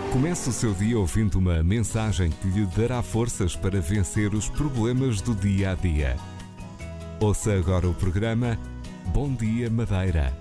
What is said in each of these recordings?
Comece o seu dia ouvindo uma mensagem que lhe dará forças para vencer os problemas do dia a dia. Ouça agora o programa Bom Dia Madeira.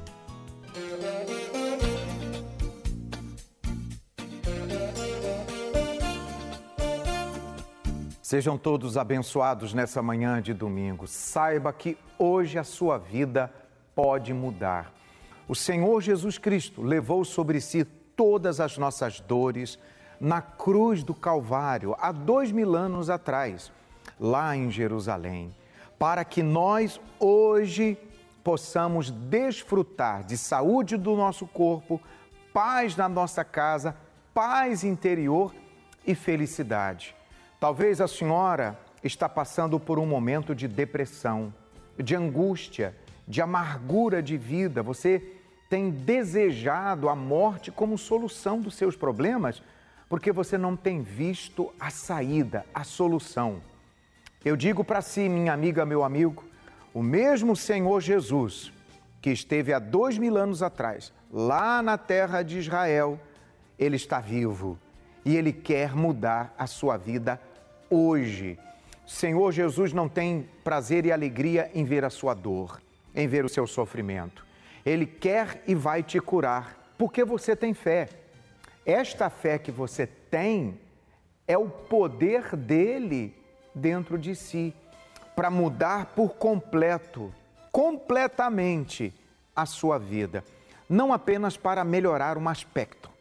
Sejam todos abençoados nessa manhã de domingo. Saiba que hoje a sua vida pode mudar. O Senhor Jesus Cristo levou sobre si todas as nossas dores na cruz do Calvário, há 2000 anos atrás, lá em Jerusalém, para que nós hoje possamos desfrutar de saúde do nosso corpo, paz na nossa casa, paz interior e felicidade. Talvez a senhora está passando por um momento de depressão, de angústia, de amargura de vida. Você tem desejado a morte como solução dos seus problemas, porque você não tem visto a saída, a solução. Eu digo para si, minha amiga, meu amigo, o mesmo Senhor Jesus, que esteve há 2000 anos atrás, lá na terra de Israel, Ele está vivo e Ele quer mudar a sua vida hoje. O Senhor Jesus não tem prazer e alegria em ver a sua dor, em ver o seu sofrimento. Ele quer e vai te curar, porque você tem fé. Esta fé que você tem é o poder dele dentro de si, para mudar por completo, completamente a sua vida. Não apenas para melhorar um aspecto,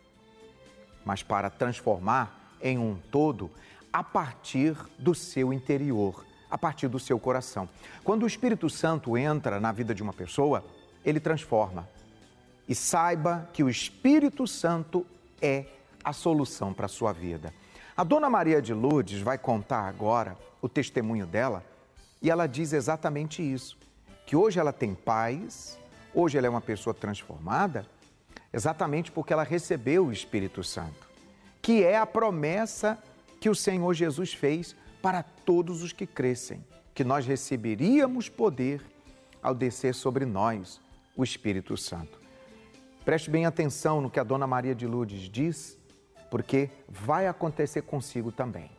mas para transformar em um todo a partir do seu interior, a partir do seu coração. Quando o Espírito Santo entra na vida de uma pessoa, ele transforma. E saiba que o Espírito Santo é a solução para a sua vida. A Dona Maria de Lourdes vai contar agora o testemunho dela e ela diz exatamente isso, que hoje ela tem paz, hoje ela é uma pessoa transformada, exatamente porque ela recebeu o Espírito Santo, que é a promessa que o Senhor Jesus fez para todos os que crescem, que nós receberíamos poder ao descer sobre nós o Espírito Santo. Preste bem atenção no que a Dona Maria de Lourdes diz, porque vai acontecer consigo também.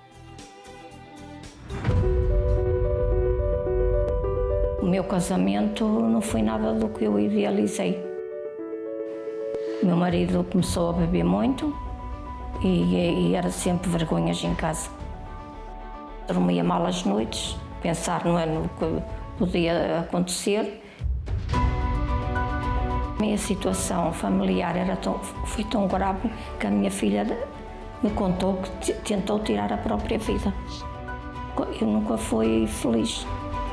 O meu casamento não foi nada do que eu idealizei. Meu marido começou a beber muito e era sempre vergonhas em casa. Dormia mal às noites, pensar no que podia acontecer. A minha situação familiar foi tão grave que a minha filha me contou que tentou tirar a própria vida. Eu nunca fui feliz.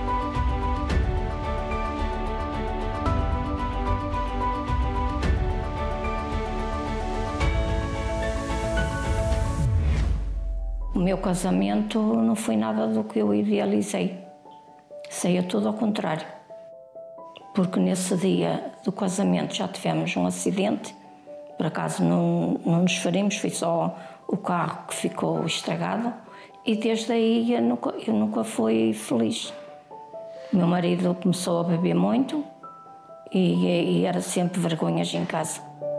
O meu casamento não foi nada do que eu idealizei. Saiu tudo ao contrário. Porque nesse dia do casamento já tivemos um acidente, por acaso não nos ferimos, foi só o carro que ficou estragado, e desde aí eu nunca fui feliz. Meu marido começou a beber muito e era sempre vergonhas em casa.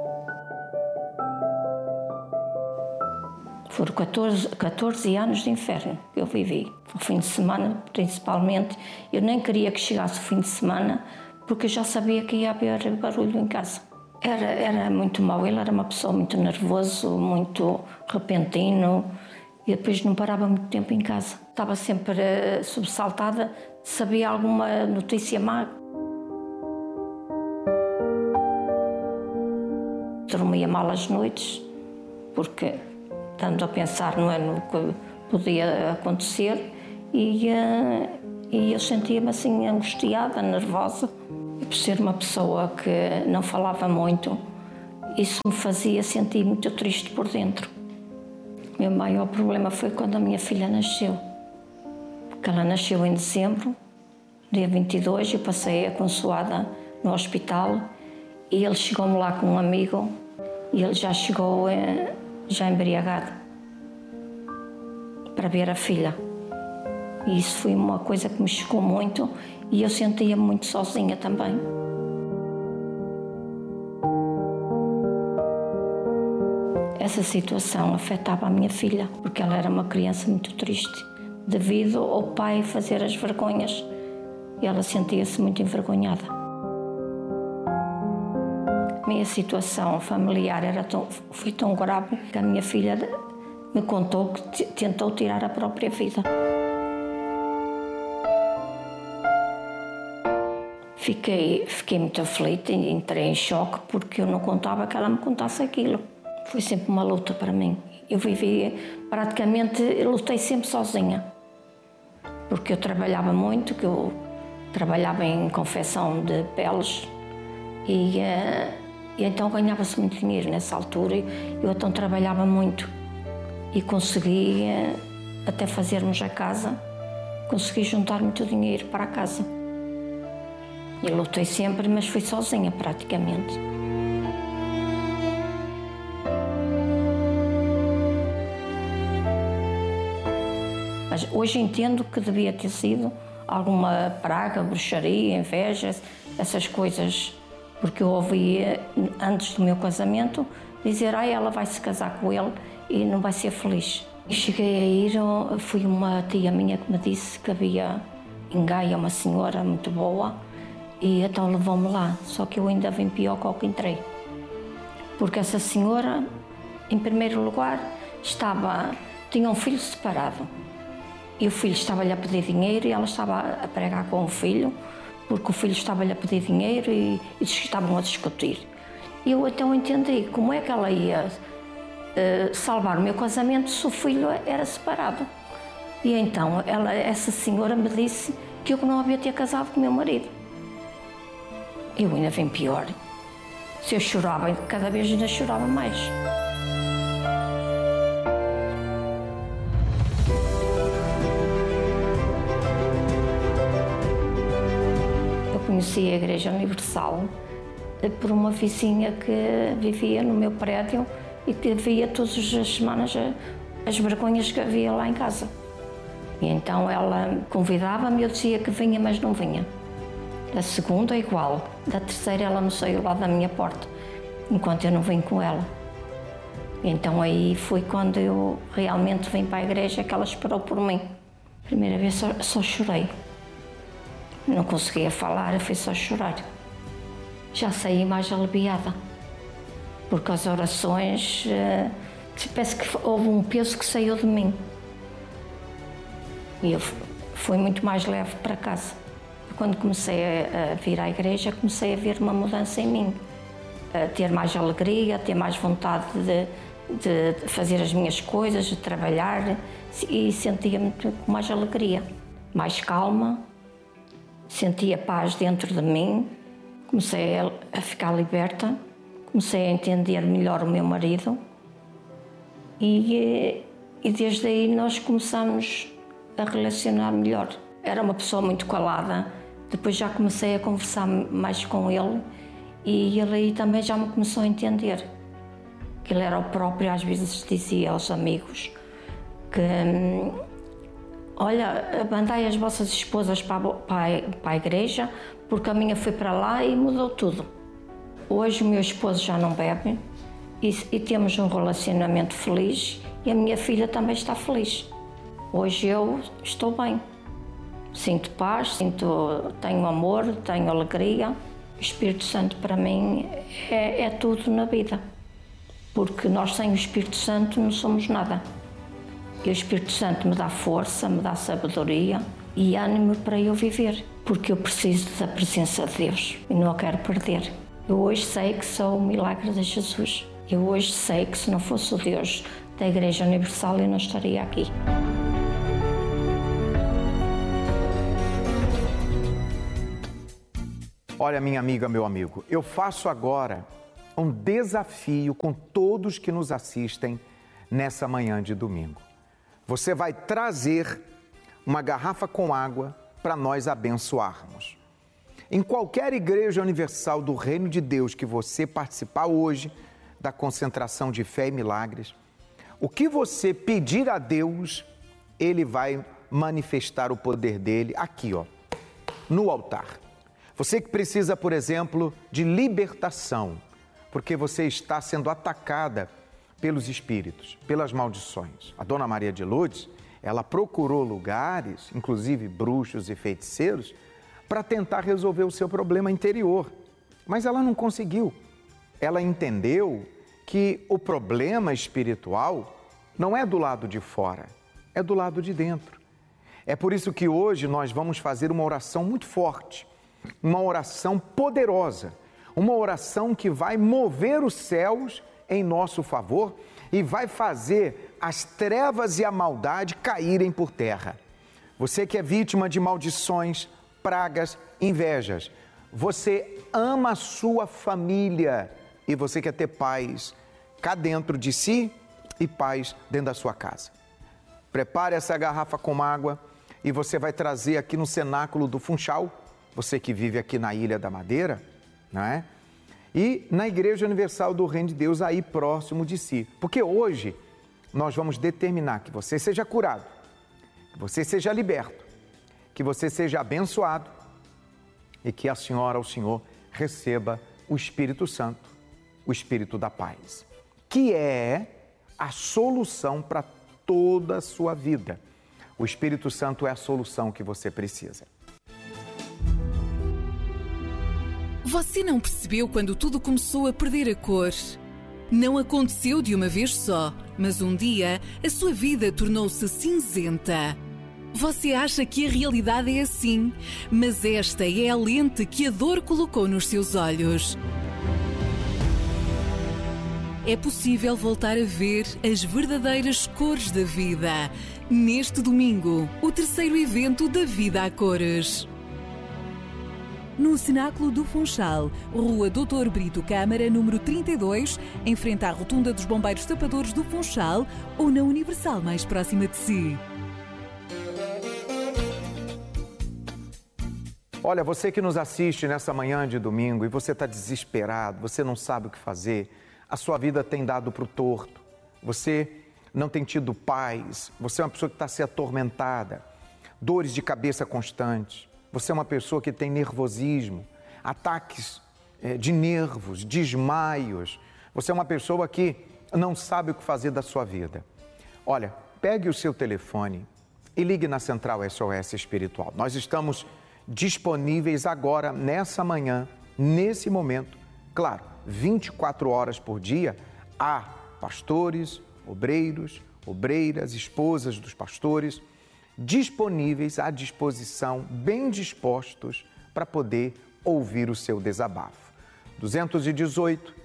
Foram 14 anos de inferno que eu vivi. O fim de semana, principalmente, eu nem queria que chegasse o fim de semana, porque eu já sabia que ia haver barulho em casa. Era muito mau, ele era uma pessoa muito nervoso, muito repentino, e depois não parava muito tempo em casa. Estava sempre sobressaltada, sabia alguma notícia má. Dormia mal às noites, porque estando a pensar no que podia acontecer, e eu sentia-me assim angustiada, nervosa. E por ser uma pessoa que não falava muito, isso me fazia sentir muito triste por dentro. O meu maior problema foi quando a minha filha nasceu. Porque ela nasceu em dezembro, dia 22, eu passei a consoada no hospital e ele chegou-me lá com um amigo e ele já chegou já embriagado para ver a filha. E isso foi uma coisa que me chocou muito e eu sentia-me muito sozinha também. Essa situação afetava a minha filha, porque ela era uma criança muito triste, devido ao pai fazer as vergonhas. E ela sentia-se muito envergonhada. A minha situação familiar foi tão grave que a minha filha me contou que tentou tirar a própria vida. Fiquei muito aflita e entrei em choque porque eu não contava que ela me contasse aquilo. Foi sempre uma luta para mim. Eu lutei sempre sozinha. Porque eu trabalhava muito, que eu trabalhava em confecção de peles e então ganhava-se muito dinheiro nessa altura. Eu então trabalhava muito e consegui, até fazermos a casa, consegui juntar muito dinheiro para a casa. Eu lutei sempre, mas fui sozinha praticamente. Mas hoje entendo que devia ter sido alguma praga, bruxaria, inveja, essas coisas, porque eu ouvia antes do meu casamento dizer: ela vai se casar com ele e não vai ser feliz. E cheguei a ir, foi uma tia minha que me disse que havia em Gaia uma senhora muito boa e então levou-me lá, só que eu ainda vim pior que ao que entrei. Porque essa senhora, em primeiro lugar, tinha um filho separado. E o filho estava-lhe a pedir dinheiro e ela estava a pregar com o filho, porque o filho estava-lhe a pedir dinheiro e estavam a discutir. E eu então entendi como é que ela ia salvar o meu casamento se o filho era separado. E então essa senhora me disse que eu não havia ter casado com o meu marido. Eu ainda vim pior. Se eu chorava, cada vez ainda chorava mais. Conheci a Igreja Universal por uma vizinha que vivia no meu prédio e que via todas as semanas as vergonhas que havia lá em casa. E então ela convidava-me, eu dizia que vinha, mas não vinha. Da segunda, igual. Da terceira, ela não saiu lá da minha porta, enquanto eu não vim com ela. E então aí foi quando eu realmente vim para a igreja que ela esperou por mim. Primeira vez só chorei. Não conseguia falar, eu fui só chorar. Já saí mais aliviada, porque as orações, parece que houve um peso que saiu de mim. E eu fui muito mais leve para casa. Quando comecei a vir à igreja, comecei a ver uma mudança em mim. A ter mais alegria, a ter mais vontade de fazer as minhas coisas, de trabalhar, e sentia-me com mais alegria, mais calma. Sentia paz dentro de mim, comecei a ficar liberta, comecei a entender melhor o meu marido e desde aí nós começamos a relacionar melhor. Era uma pessoa muito calada, depois já comecei a conversar mais com ele e ele aí também já me começou a entender. Que ele era o próprio, às vezes dizia aos amigos que olha, mandai as vossas esposas para a igreja, porque a minha foi para lá e mudou tudo. Hoje o meu esposo já não bebe e temos um relacionamento feliz e a minha filha também está feliz. Hoje eu estou bem. Sinto paz, tenho amor, tenho alegria. O Espírito Santo para mim é tudo na vida, porque nós sem o Espírito Santo não somos nada. E o Espírito Santo me dá força, me dá sabedoria e ânimo para eu viver, porque eu preciso da presença de Deus e não a quero perder. Eu hoje sei que sou o milagre de Jesus. Eu hoje sei que se não fosse o Deus da Igreja Universal eu não estaria aqui. Olha, minha amiga, meu amigo, eu faço agora um desafio com todos que nos assistem nessa manhã de domingo. Você vai trazer uma garrafa com água para nós abençoarmos. Em qualquer igreja universal do Reino de Deus que você participar hoje da concentração de fé e milagres, o que você pedir a Deus, Ele vai manifestar o poder dele aqui, ó, no altar. Você que precisa, por exemplo, de libertação, porque você está sendo atacada pelos espíritos, pelas maldições. A Dona Maria de Lourdes, ela procurou lugares, inclusive bruxos e feiticeiros, para tentar resolver o seu problema interior. Mas ela não conseguiu. Ela entendeu que o problema espiritual não é do lado de fora, é do lado de dentro. É por isso que hoje nós vamos fazer uma oração muito forte, uma oração poderosa, uma oração que vai mover os céus em nosso favor e vai fazer as trevas e a maldade caírem por terra. Você que é vítima de maldições, pragas, invejas, você ama a sua família e você quer ter paz cá dentro de si e paz dentro da sua casa. Prepare essa garrafa com água e você vai trazer aqui no cenáculo do Funchal, você que vive aqui na Ilha da Madeira, não é? E na Igreja Universal do Reino de Deus, aí próximo de si. Porque hoje nós vamos determinar que você seja curado, que você seja liberto, que você seja abençoado e que a senhora, o senhor, receba o Espírito Santo, o Espírito da paz, que é a solução para toda a sua vida. O Espírito Santo é a solução que você precisa. Você não percebeu quando tudo começou a perder a cor? Não aconteceu de uma vez só, mas um dia a sua vida tornou-se cinzenta. Você acha que a realidade é assim, mas esta é a lente que a dor colocou nos seus olhos. É possível voltar a ver as verdadeiras cores da vida. Neste domingo, o terceiro evento da Vida a Cores. No Cenáculo do Funchal, Rua Dr. Brito Câmara, número 32, em frente à Rotunda dos Bombeiros Tapadores do Funchal ou na Universal mais próxima de si. Olha, você que nos assiste nessa manhã de domingo e você está desesperado, você não sabe o que fazer, a sua vida tem dado para o torto, você não tem tido paz, você é uma pessoa que está se atormentada, dores de cabeça constantes, você é uma pessoa que tem nervosismo, ataques de nervos, desmaios, você é uma pessoa que não sabe o que fazer da sua vida. Olha, pegue o seu telefone e ligue na Central SOS Espiritual. Nós estamos disponíveis agora, nessa manhã, nesse momento, claro, 24 horas por dia, há pastores, obreiros, obreiras, esposas dos pastores, disponíveis à disposição, bem dispostos para poder ouvir o seu desabafo. 218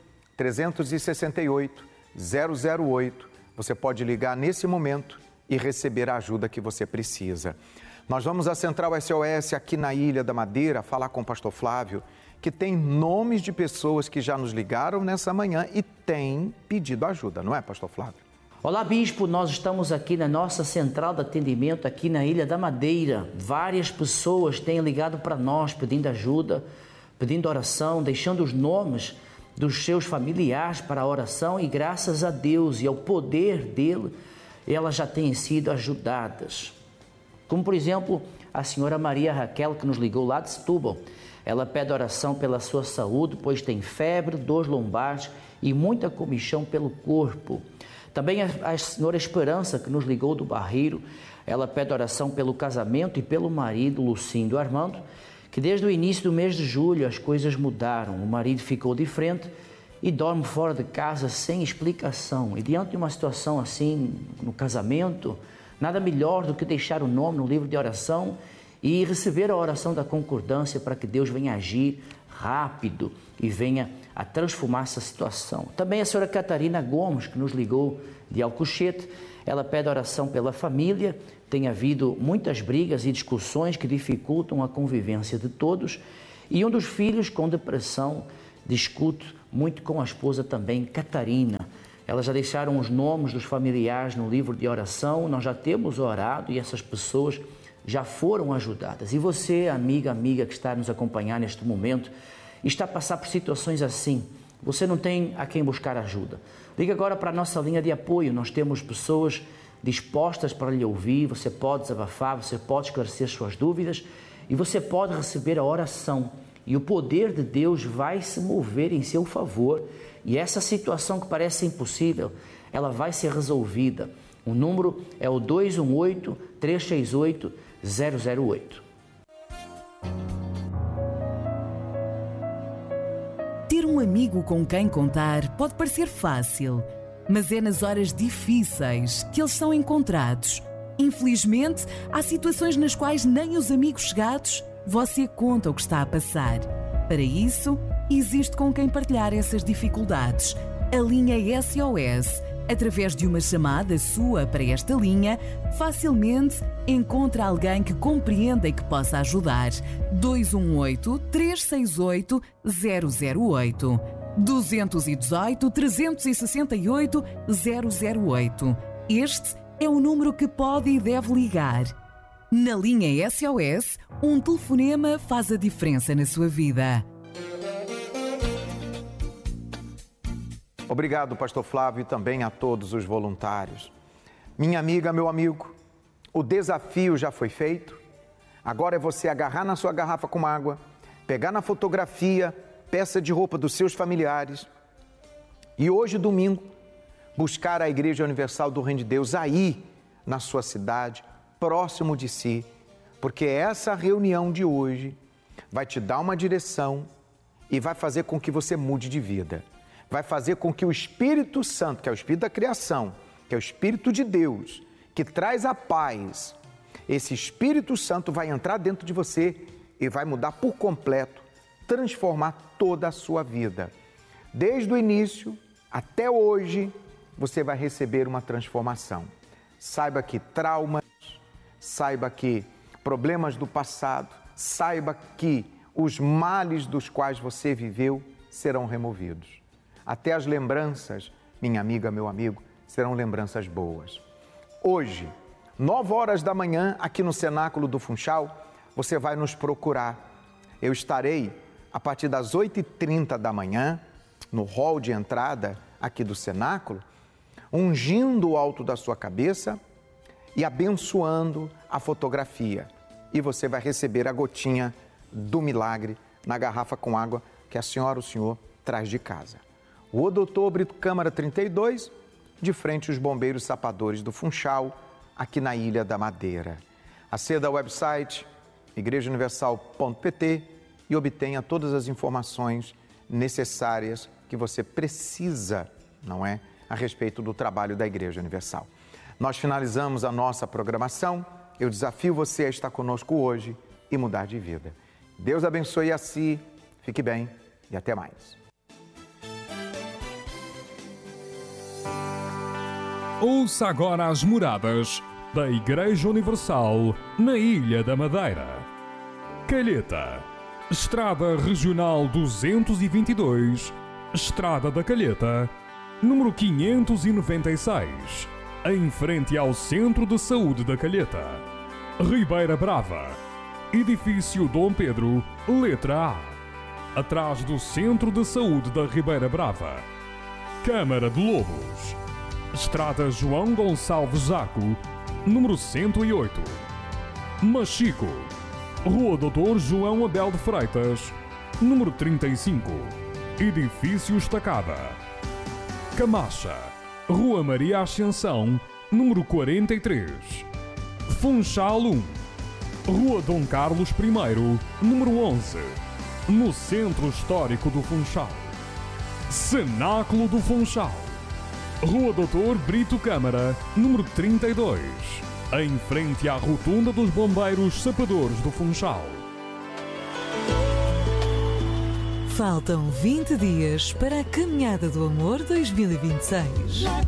368 008, você pode ligar nesse momento e receber a ajuda que você precisa. Nós vamos à Central SOS aqui na Ilha da Madeira falar com o pastor Flávio, que tem nomes de pessoas que já nos ligaram nessa manhã e tem pedido ajuda, não é, pastor Flávio? Olá, bispo, nós estamos aqui na nossa central de atendimento aqui na Ilha da Madeira. Várias pessoas têm ligado para nós pedindo ajuda, pedindo oração, deixando os nomes dos seus familiares para a oração e graças a Deus e ao poder dele, elas já têm sido ajudadas. Como, por exemplo, a senhora Maria Raquel, que nos ligou lá de Setúbal. Ela pede oração pela sua saúde, pois tem febre, dores lombares e muita comichão pelo corpo. Também a senhora Esperança, que nos ligou do Barreiro, ela pede oração pelo casamento e pelo marido, Lucindo Armando, que desde o início do mês de julho as coisas mudaram. O marido ficou diferente e dorme fora de casa sem explicação. E diante de uma situação assim no casamento, nada melhor do que deixar o nome no livro de oração e receber a oração da concordância para que Deus venha agir rápido e venha a transformar essa situação. Também a senhora Catarina Gomes, que nos ligou de Alcochete, ela pede oração pela família. Tem havido muitas brigas e discussões que dificultam a convivência de todos e um dos filhos com depressão discute muito com a esposa também, Catarina. Elas já deixaram os nomes dos familiares no livro de oração, nós já temos orado e essas pessoas já foram ajudadas. E você, amiga que está a nos acompanhar neste momento, está a passar por situações assim, você não tem a quem buscar ajuda. Liga agora para a nossa linha de apoio, nós temos pessoas dispostas para lhe ouvir, você pode desabafar, você pode esclarecer suas dúvidas e você pode receber a oração e o poder de Deus vai se mover em seu favor. E essa situação que parece impossível, ela vai ser resolvida. O número é o 218-368-008. Ter um amigo com quem contar pode parecer fácil, mas é nas horas difíceis que eles são encontrados. Infelizmente, há situações nas quais nem os amigos chegados você conta o que está a passar. Para isso, existe com quem partilhar essas dificuldades. A linha SOS. Através de uma chamada sua para esta linha, facilmente encontra alguém que compreenda e que possa ajudar. 218-368-008. 218-368-008. Este é o número que pode e deve ligar. Na linha SOS, um telefonema faz a diferença na sua vida. Obrigado, pastor Flávio, e também a todos os voluntários. Minha amiga, meu amigo, o desafio já foi feito. Agora é você agarrar na sua garrafa com água, pegar na fotografia, peça de roupa dos seus familiares e hoje, domingo, buscar a Igreja Universal do Reino de Deus aí na sua cidade, próximo de si, porque essa reunião de hoje vai te dar uma direção e vai fazer com que você mude de vida. Vai fazer com que o Espírito Santo, que é o Espírito da criação, que é o Espírito de Deus, que traz a paz, esse Espírito Santo vai entrar dentro de você e vai mudar por completo, transformar toda a sua vida. Desde o início até hoje, você vai receber uma transformação. Saiba que traumas, saiba que problemas do passado, saiba que os males dos quais você viveu serão removidos. Até as lembranças, minha amiga, meu amigo, serão lembranças boas. Hoje, 9 horas da manhã, aqui no Cenáculo do Funchal, você vai nos procurar. Eu estarei a partir das 8h30 da manhã, no hall de entrada aqui do Cenáculo, ungindo o alto da sua cabeça e abençoando a fotografia. E você vai receber a gotinha do milagre na garrafa com água que a senhora, o senhor, traz de casa. O Doutor Brito Câmara 32, de frente aos bombeiros sapadores do Funchal, aqui na Ilha da Madeira. Aceda ao website igrejauniversal.pt e obtenha todas as informações necessárias que você precisa, não é, a respeito do trabalho da Igreja Universal. Nós finalizamos a nossa programação. Eu desafio você a estar conosco hoje e mudar de vida. Deus abençoe a si, fique bem e até mais. Ouça agora as moradas da Igreja Universal na Ilha da Madeira. Calheta, Estrada Regional 222, Estrada da Calheta, número 596, em frente ao Centro de Saúde da Calheta. Ribeira Brava, Edifício Dom Pedro, letra A, atrás do Centro de Saúde da Ribeira Brava. Câmara de Lobos, Estrada João Gonçalves Zaco, número 108. Machico, Rua Doutor João Abel de Freitas, número 35, Edifício Estacada. Camacha, Rua Maria Ascensão, número 43. Funchal 1, Rua Dom Carlos I, número 11, no Centro Histórico do Funchal. Cenáculo do Funchal, Rua Doutor Brito Câmara, número 32, em frente à Rotunda dos Bombeiros Sapadores do Funchal. Faltam 20 dias para a Caminhada do Amor 2026.